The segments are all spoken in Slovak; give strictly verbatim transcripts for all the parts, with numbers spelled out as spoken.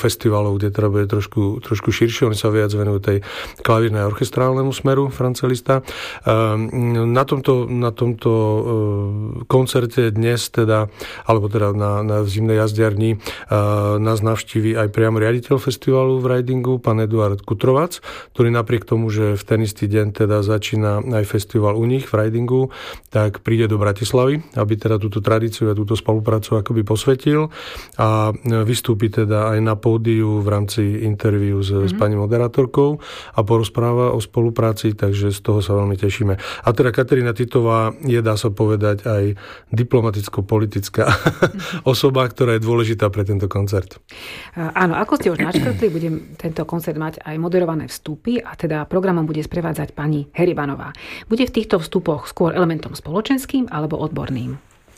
festivalov, kde teda bude trošku, trošku širšie. Oni sa viac venujú tej klavírnej a orchestrálnemu smeru, Franza Liszta. Na tomto, na tomto koncerte dnes teda, alebo teda na, na zimnej jazdiarni nás navštíví aj priamo riaditeľ festivalu v ridingu, pán Eduard Kutrovac, ktorý napriek tomu, že v ten istý deň teda začína aj festival u nich v ridingu, tak príde do Bratislavy, aby teda túto tradíciu a túto spoluprácu akoby posvetil a vystúpi teda aj na pódiu v rámci interviu s, mm-hmm. s pani moderátorkou a porozpráva o spolupráci, takže z toho sa veľmi tešíme. A teda Katarína Titová je, dá sa povedať, aj diplomaticko-politická mm-hmm. osoba, ktorá je dôležitá pre tento koncert. Áno, ako ste už načrtli, budem tento koncert mať aj moderované vstupy a teda programom bude sprevádzať pani Heribanová. Bude v týchto vstupoch skôr elementom spoločenským alebo odborným?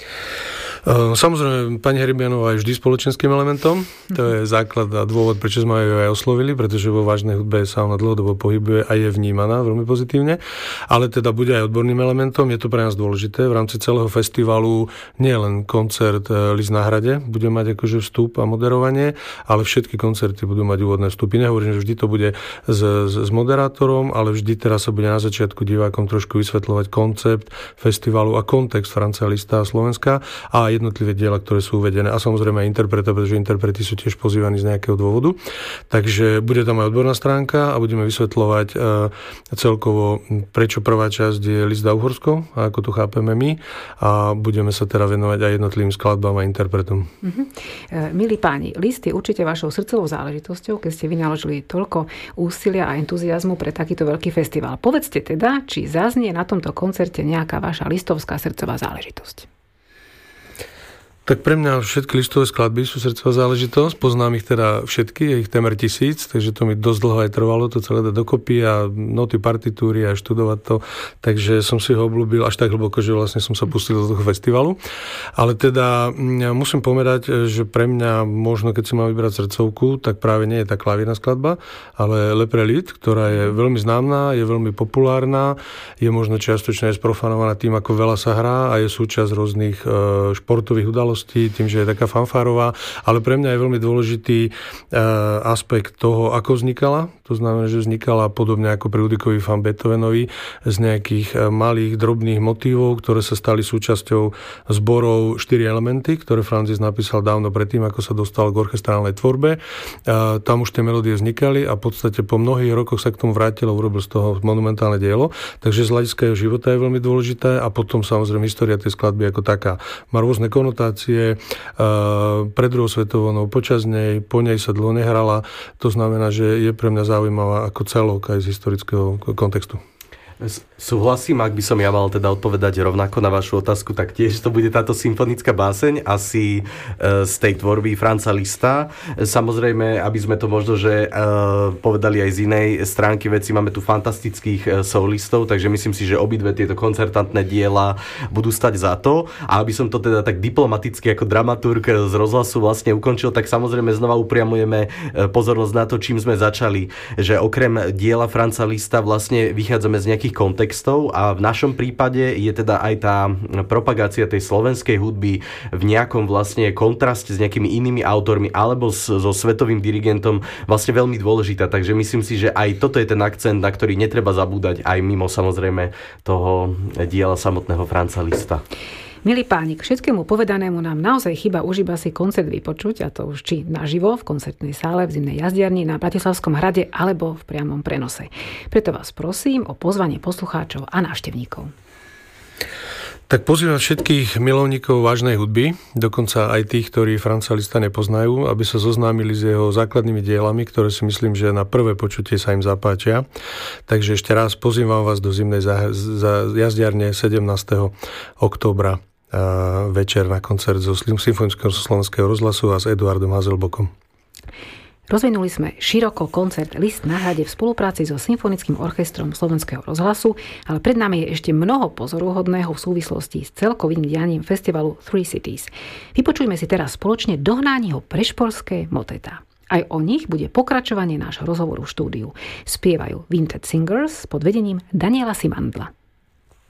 Samozrejme, pani Heribanová je vždy spoločenským elementom. To je základ a dôvod, prečo sme ju aj oslovili, pretože vo vážnej hudbe sa ona dlhodobo pohybuje a je vnímaná veľmi pozitívne. Ale teda bude aj odborným elementom. Je to pre nás dôležité. V rámci celého festivalu nie len koncert Liszt na hrade bude mať akože vstup a moderovanie, ale všetky koncerty budú mať úvodné vstupy. Nehovorím, že vždy to bude s, s, s moderátorom, ale vždy teraz sa bude na začiatku divákom trošku vysvetľovať koncept festivalu a kontext Franza Liszta a Slovenska a jednotlivé diela, ktoré sú uvedené a samozrejme aj interpreta, pretože interpreti sú tiež pozývaní z nejakého dôvodu. Takže bude tam aj odborná stránka a budeme vysvetľovať celkovo, prečo prvá časť je Liszt a Uhorsko, ako to chápeme my, a budeme sa teda venovať aj jednotlivým skladbám a interpretom. Mm-hmm. Milí páni, Liszt je určite vašou srdcovou záležitosťou, keď ste vynaložili toľko úsilia a entuziazmu pre takýto veľký festival. Povedzte teda, či zaznie na tomto koncerte nejaká vaša listovská srdcová záležitosť. Tak pre mňa všetky listové skladby sú srdcová záležitosť. Poznám ich teda všetky, je ich témer tisíc, takže to mi dosť dlho aj trvalo to celé dať dokopy a noty, partitúry a študovať to. Takže som si ho obľúbil až tak hlboko, že vlastne som sa pustil do toho festivalu. Ale teda musím povedať, že pre mňa možno, keď si mám vybrať srdcovku, tak práve nie je tá klavírna skladba, ale Le Prélude, ktorá je veľmi známna, je veľmi populárna, je možno čiastočne aj sprofanovaná tým, ako veľa sa hrá a je súčasť rôznych športových udalostí, tým, že je taká fanfárová, ale pre mňa je veľmi dôležitý e, aspekt toho, ako vznikala. To znamená, že vznikala podobne ako pri Ludvíkovi van Beethovenovi z nejakých e, malých, drobných motívov, ktoré sa stali súčasťou zborov štyri elementy, ktoré Franz Liszt napísal dávno predtým, ako sa dostal k orchestrálnej tvorbe. E, tam už tie melódie vznikali a v podstate po mnohých rokoch sa k tomu vrátil a urobil z toho monumentálne dielo. Takže z hľadiska jeho života je veľmi dôležité a potom samozrejme história tej skladby ako taká. Má rôzne konotácie. Pred druhou svetovou vojnou, počas nej, po nej sa dlho nehrala. To znamená, že je pre mňa zaujímavá ako celok aj z historického kontextu. Súhlasím, ak by som ja mal teda odpovedať rovnako na vašu otázku, tak tiež to bude táto symfonická báseň asi z tej tvorby Franza Liszta. Samozrejme, aby sme to možno, že povedali aj z inej stránky veci, máme tu fantastických solistov, takže myslím si, že obidve tieto koncertantné diela budú stať za to. A aby som to teda tak diplomaticky ako dramaturg z rozhlasu vlastne ukončil, tak samozrejme znova upriamujeme pozornosť na to, čím sme začali, že okrem diela Franza Liszta vlastne vychádzame z nejakých kontextov a v našom prípade je teda aj tá propagácia tej slovenskej hudby v nejakom vlastne kontraste s nejakými inými autormi alebo s, so svetovým dirigentom vlastne veľmi dôležitá. Takže myslím si, že aj toto je ten akcent, na ktorý netreba zabúdať aj mimo samozrejme toho diela samotného Franza Liszta. Milí páni, k všetkému povedanému nám naozaj chýba už iba si koncert vypočuť, a to už či naživo v koncertnej sále v zimnej jazdiarni na Bratislavskom hrade alebo v priamom prenose. Preto vás prosím o pozvanie poslucháčov a návštevníkov. Tak pozývam všetkých milovníkov vážnej hudby, dokonca aj tých, ktorí Franza Liszta nepoznajú, aby sa zoznámili s jeho základnými dielami, ktoré si myslím, že na prvé počutie sa im zapáčia. Takže ešte raz pozývam vás do zimnej jazdiarne sedemnásteho októbra večer na koncert zo Symfonického slovenského rozhlasu a s Eduardom Hazelbokom. Rozvinuli sme široko koncert Liszt na hrade v spolupráci so Symfonickým orchestrom Slovenského rozhlasu, ale pred nami je ešte mnoho pozoruhodného v súvislosti s celkovým dianím festivalu Three Cities. Vypočujme si teraz spoločne Dohnániho prešporské moteta. Aj o nich bude pokračovanie nášho rozhovoru v štúdiu. Spievajú Vintage Singers pod vedením Daniela Simandla.